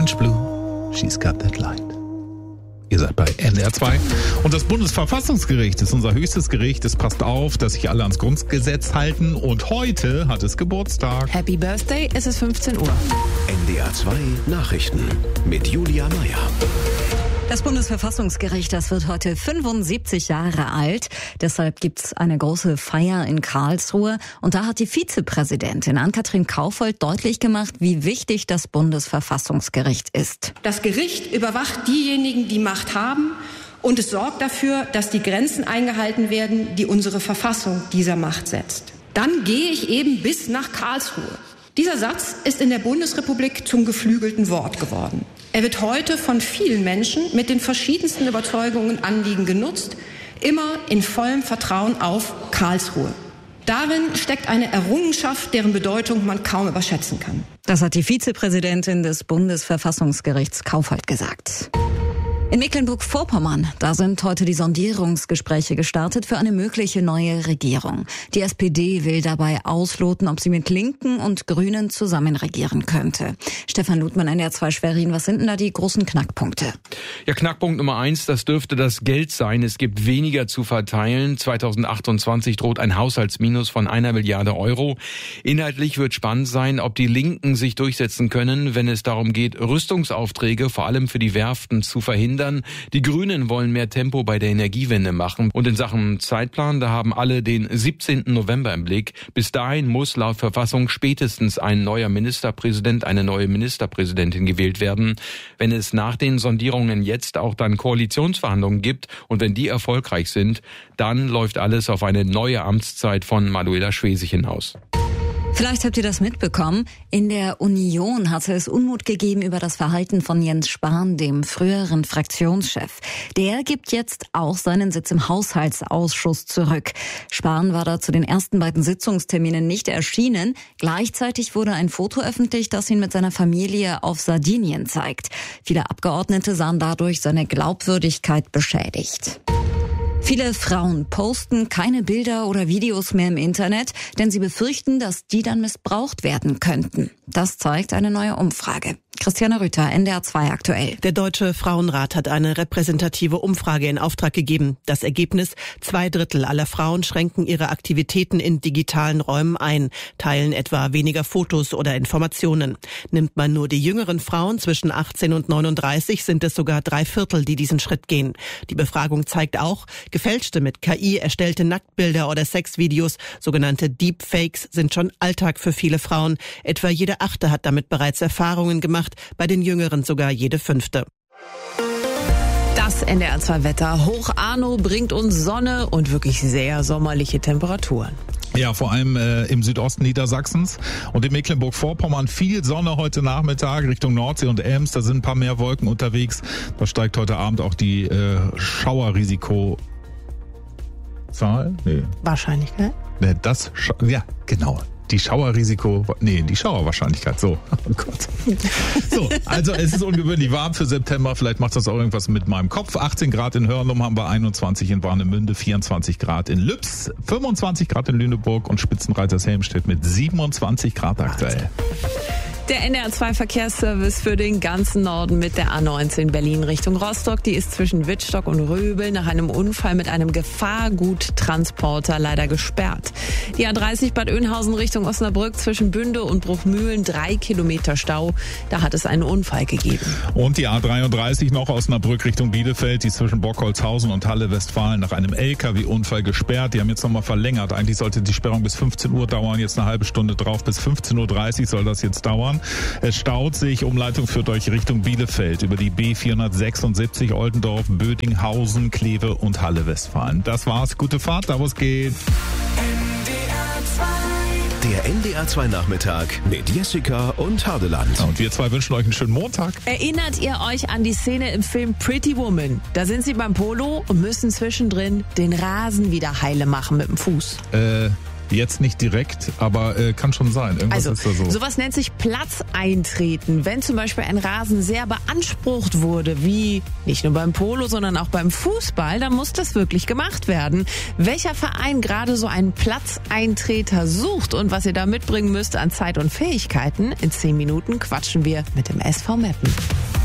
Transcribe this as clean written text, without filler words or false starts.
Orange Blue, she's got that light. Ihr seid bei NDR 2. Und das Bundesverfassungsgericht ist unser höchstes Gericht. Es passt auf, dass sich alle ans Grundgesetz halten. Und heute hat es Geburtstag. Happy Birthday, es ist 15 Uhr. NDR 2 Nachrichten mit Julia Meyer. Das Bundesverfassungsgericht, das wird heute 75 Jahre alt. Deshalb gibt's eine große Feier in Karlsruhe. Und da hat die Vizepräsidentin Ann-Kathrin Kaufold deutlich gemacht, wie wichtig das Bundesverfassungsgericht ist. Das Gericht überwacht diejenigen, die Macht haben. Und es sorgt dafür, dass die Grenzen eingehalten werden, die unsere Verfassung dieser Macht setzt. Dann gehe ich eben bis nach Karlsruhe. Dieser Satz ist in der Bundesrepublik zum geflügelten Wort geworden. Er wird heute von vielen Menschen mit den verschiedensten Überzeugungen und Anliegen genutzt, immer in vollem Vertrauen auf Karlsruhe. Darin steckt eine Errungenschaft, deren Bedeutung man kaum überschätzen kann. Das hat die Vizepräsidentin des Bundesverfassungsgerichts Kaufold gesagt. In Mecklenburg-Vorpommern, da sind heute die Sondierungsgespräche gestartet für eine mögliche neue Regierung. Die SPD will dabei ausloten, ob sie mit Linken und Grünen zusammen regieren könnte. Stefan Ludmann, NDR 2 Schwerin, was sind denn da die großen Knackpunkte? Ja, Knackpunkt Nummer 1, das dürfte das Geld sein. Es gibt weniger zu verteilen. 2028 droht ein Haushaltsminus von 1 Milliarde Euro. Inhaltlich wird spannend sein, ob die Linken sich durchsetzen können, wenn es darum geht, Rüstungsaufträge vor allem für die Werften zu verhindern. Die Grünen wollen mehr Tempo bei der Energiewende machen. Und in Sachen Zeitplan, da haben alle den 17. November im Blick. Bis dahin muss laut Verfassung spätestens ein neuer Ministerpräsident, eine neue Ministerpräsidentin gewählt werden. Wenn es nach den Sondierungen jetzt auch dann Koalitionsverhandlungen gibt und wenn die erfolgreich sind, dann läuft alles auf eine neue Amtszeit von Manuela Schwesig hinaus. Vielleicht habt ihr das mitbekommen. In der Union hatte es Unmut gegeben über das Verhalten von Jens Spahn, dem früheren Fraktionschef. Der gibt jetzt auch seinen Sitz im Haushaltsausschuss zurück. Spahn war da zu den ersten beiden Sitzungsterminen nicht erschienen. Gleichzeitig wurde ein Foto öffentlich, das ihn mit seiner Familie auf Sardinien zeigt. Viele Abgeordnete sahen dadurch seine Glaubwürdigkeit beschädigt. Viele Frauen posten keine Bilder oder Videos mehr im Internet, denn sie befürchten, dass die dann missbraucht werden könnten. Das zeigt eine neue Umfrage. Christiane Rüther, NDR 2 aktuell. Der Deutsche Frauenrat hat eine repräsentative Umfrage in Auftrag gegeben. Das Ergebnis: 2/3 aller Frauen schränken ihre Aktivitäten in digitalen Räumen ein, teilen etwa weniger Fotos oder Informationen. Nimmt man nur die jüngeren Frauen zwischen 18 und 39, sind es sogar 3/4, die diesen Schritt gehen. Die Befragung zeigt auch, gefälschte mit KI erstellte Nacktbilder oder Sexvideos, sogenannte Deepfakes, sind schon Alltag für viele Frauen. Etwa jede 8. hat damit bereits Erfahrungen gemacht, bei den Jüngeren sogar jede 5. Das NDR 2 Wetter. Hoch Arno bringt uns Sonne und wirklich sehr sommerliche Temperaturen. Ja, vor allem im Südosten Niedersachsens und in Mecklenburg-Vorpommern viel Sonne heute Nachmittag Richtung Nordsee und Ems. Da sind ein paar mehr Wolken unterwegs. Da steigt heute Abend auch die Schauerrisikozahl. Nee. Wahrscheinlichkeit? Ja, genau. Die Schauerwahrscheinlichkeit, so. Oh Gott. So, also es ist ungewöhnlich warm für September. Vielleicht macht das auch irgendwas mit meinem Kopf. 18 Grad in Hörnum haben wir, 21 in Warnemünde, 24 Grad in Lübs, 25 Grad in Lüneburg und Spitzenreitershelm steht mit 27 Grad aktuell. Der NDR 2 Verkehrsservice für den ganzen Norden mit der A19 Berlin Richtung Rostock. Die ist zwischen Wittstock und Röbel nach einem Unfall mit einem Gefahrguttransporter leider gesperrt. Die A30 Bad Oeynhausen Richtung Osnabrück zwischen Bünde und Bruchmühlen 3 Kilometer Stau. Da hat es einen Unfall gegeben. Und die A33 noch Osnabrück Richtung Bielefeld, die zwischen Bockholzhausen und Halle Westfalen nach einem LKW-Unfall gesperrt. Die haben jetzt nochmal verlängert. Eigentlich sollte die Sperrung bis 15 Uhr dauern, jetzt eine halbe Stunde drauf. Bis 15.30 Uhr soll das jetzt dauern. Es staut sich, Umleitung führt euch Richtung Bielefeld über die B476 Oldendorf, Bödinghausen, Kleve und Halle Westfalen. Das war's, gute Fahrt, da wo es geht. Der NDR 2 Nachmittag mit Jessica und Hardeland. Und wir zwei wünschen euch einen schönen Montag. Erinnert ihr euch an die Szene im Film Pretty Woman? Da sind sie beim Polo und müssen zwischendrin den Rasen wieder heile machen mit dem Fuß. Jetzt nicht direkt, aber kann schon sein. Irgendwas ist da so. Sowas nennt sich Platzeintreten. Wenn zum Beispiel ein Rasen sehr beansprucht wurde, wie nicht nur beim Polo, sondern auch beim Fußball, dann muss das wirklich gemacht werden. Welcher Verein gerade so einen Platzeintreter sucht und was ihr da mitbringen müsst an Zeit und Fähigkeiten, in 10 Minuten quatschen wir mit dem SV Meppen.